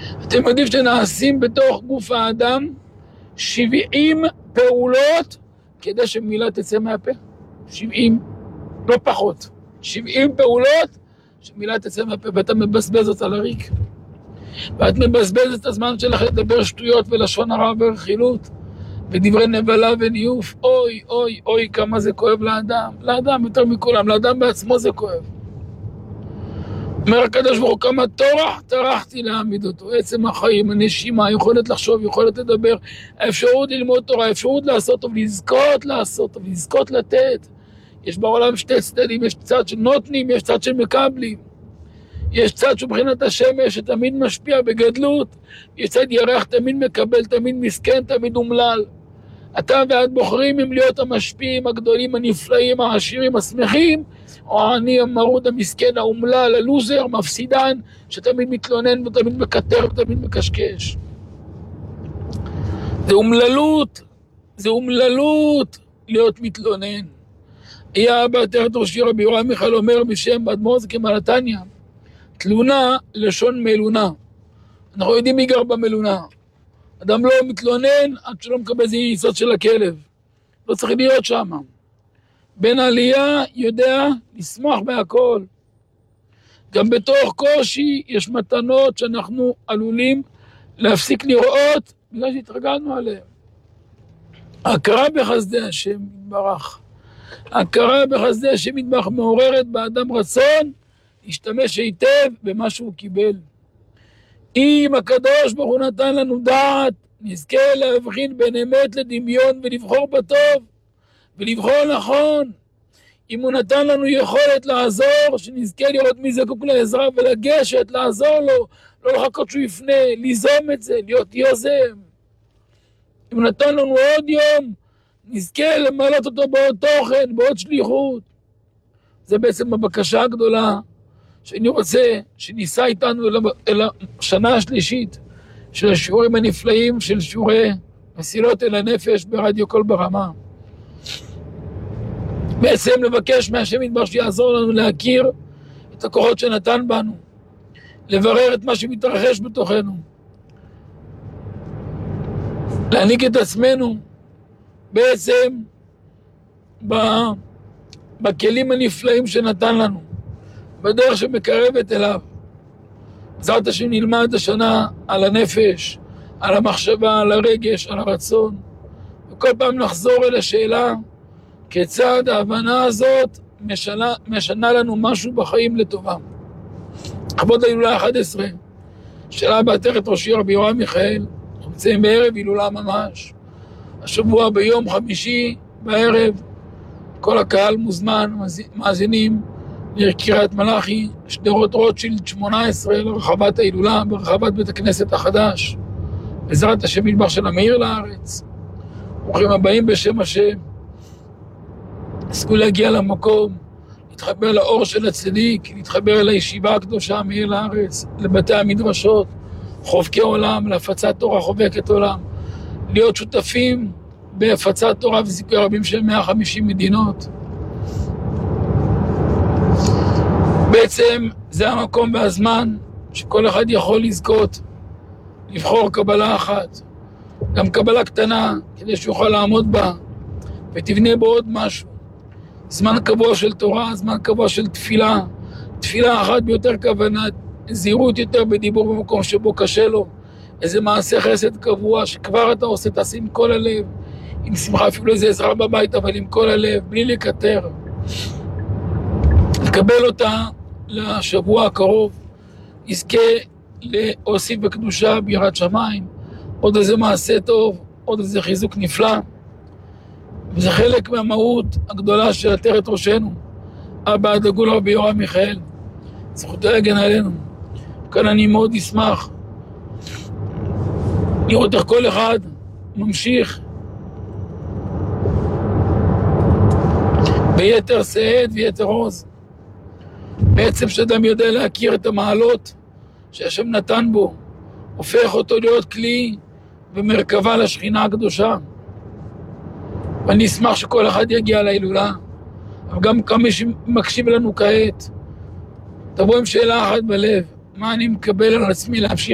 אתם יודעים שנעשים בתוך גוף האדם 70 פעולות כדי שמילה תצא מהפה. 70, לא פחות. 70 פעולות שמילה תצא מהפה, ואתה מבזבז אותה לריק. ואת מבזבזת את הזמן שלך לדבר שטויות ולשון הרע ורכילות, ודברי נבלה וניוף. אוי, אוי, אוי, כמה זה כואב לאדם. לאדם יותר מכולם, לאדם בעצמו זה כואב. אומר הקדוש ברוך הוא, כמה טורח טרחתי להעמיד אותו. עצם החיים, הנשימה, יכולת לחשוב, יכולת לדבר, האפשרות ללמוד תורה, האפשרות לעשות טוב, לזכות לעשות טוב, לזכות לתת. יש בעולם שתי צדדים, יש צד של נותנים, יש צד של מקבלים. יש צד שבחינת השמש שתמיד משפיע בגדלות, יש צד ירח תמיד מקבל, תמיד מסכן, תמיד אומלל. אתה ואת בוחרים אם להיות המשפיעים הגדולים, הנפלאים, העשירים, השמחים, או העני, המרוד, המסכן, האומלל, הלוזר, מפסידן, שתמיד מתלונן ותמיד מקטר ותמיד מקשקש. זה אומללות להיות מתלונן. היה אבא עטרת ראשי רבי יורם מיכאל אומר בשם באדמו"ר זקן מהנתניה, תלונה לשון מלונה. אנחנו יודעים מי גר במלונה. אדם לא מתלונן עד שלא מקבל איזה יסוד של הכלב. לא צריך להיות שם. בן עלייה יודע לשמוח בהכל. גם בתוך קושי יש מתנות שאנחנו עלולים להפסיק לראות בגלל שהתרגלנו עליהן. הכרה בחסדי השם יתברך. הכרה בחסדי השם יתברך מעוררת באדם רצון להשתמש היטב במה שהוא קיבל. אם הקדוש ברוך הוא נתן לנו דעת, נזכה להבחין בין אמת לדמיון ולבחור בטוב ולבחור נכון. אם הוא נתן לנו יכולת לעזור, שנזכה לראות מי זקוק לעזרה ולגשת, לעזור לו, לא לחכות שהוא יפנה, ליזום את זה, להיות יוזם. אם הוא נתן לנו עוד יום, נזכה למלאת אותו בעוד תוכן, בעוד שליחות. זה בעצם הבקשה הגדולה שאני רוצה שניסה איתנו אל השנה השלישית של השיעורים הנפלאים של שיעורי מסילות אל הנפש ברדיו קול ברמה. בעצם לבקש מהשם יתברך שיעזור לנו להכיר את הכוחות שנתן בנו, לברר את מה שמתרחש בתוכנו, להעניק את עצמנו בעצם בכלים הנפלאים שנתן לנו, בדרך שמקרבת אליו. בעזרת השם נלמד השנה על הנפש, על המחשבה, על הרגש, על הרצון, וכל פעם נחזור אל השאלה כיצד ההבנה הזאת משנה לנו משהו בחיים לטובה. לכבוד ההילולה 11 של אבא עטרת ראשי רבי יורם מיכאל, אנחנו נמצאים בערב הילולה ממש. השבוע ביום חמישי בערב כל הקהל מוזמן, מאזינים לקריית מלאכי, שדרות רוטשילד 18 לרחבת ההילולה, ברחבת בית הכנסת החדש, בעזרת השם יתברך של המאיר לארץ. ברוכים הבאים בשם השם. תזכו להגיע למקום, להתחבר לאור של הצדיק, להתחבר אל הישיבה הקדושה מאיר לארץ, לבתי המדרשות, חובקי עולם, להפצת תורה חובקת עולם, להיות שותפים בהפצת תורה וזיכוי רבים של 150 מדינות. בעצם זה המקום והזמן שכל אחד יכול לזכות, לבחור קבלה אחת, גם קבלה קטנה, כדי שיוכל לעמוד בה, ותבנה בו עוד משהו. זמן קבוע של תורה, זמן קבוע של תפילה, תפילה אחת ביותר כוונה, זהירות יותר בדיבור במקום שבו קשה לו, איזה מעשה חסד קבוע שכבר אתה עושה, תעשה עם כל הלב, עם שמחה, אפילו איזה עזרה בבית, אבל עם כל הלב, בלי לקטר. לקבל אותה לשבוע הקרוב, יזכה להוסיף בקדושה ביראת שמיים, עוד איזה מעשה טוב, עוד איזה חיזוק נפלא, וזה חלק מהמהות הגדולה של עטרת ראשנו, אבא הדגול רבי יורם מיכאל, זכותו יגן עלינו. כאן אני מאוד אשמח לראות איך כל אחד ממשיך ביתר שאת ויתר עוז. בעצם שאדם יודע להכיר את המעלות שהשם נתן בו, הופך אותו להיות כלי ומרכבה לשכינה הקדושה. ואני אשמח שכל אחד יגיע להילולה, אבל גם כמה שמקשיב לנו כעת, תבוא עם שאלה אחת בלב, מה אני מקבל על עצמי להמשיך